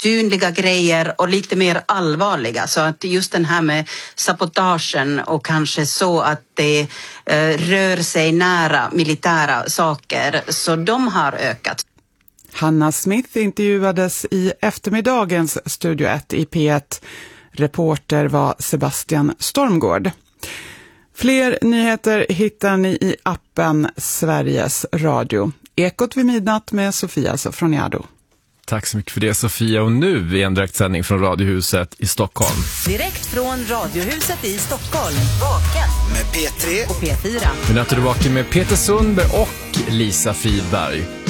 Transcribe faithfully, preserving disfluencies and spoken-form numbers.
synliga grejer och lite mer allvarliga. Så att just den här med sabotagen och kanske så att det eh, rör sig nära militära saker, så de har ökat. Hanna Smith intervjuades i eftermiddagens Studio ett i P ett. Reporter var Sebastian Stormgård. Fler nyheter hittar ni i appen Sveriges Radio. Ekot vid midnatt med Sofia Sofroniado. Tack så mycket för det, Sofia. Och nu är en direktsändning från Radiohuset i Stockholm. Direkt från Radiohuset i Stockholm. Vaken med P tre och P fyra. Vi möter tillbaka med Peter Sundberg och Lisa Fridberg.